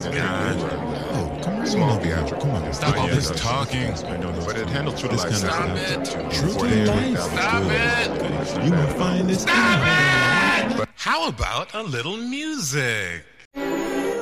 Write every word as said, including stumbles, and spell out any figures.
Oh, come on, small theatrical. Come on, stop all this yeah, talking. I know, but it handles true to life. Stop it. True to life. Stop it. You will find this. Stop it. How about a little music?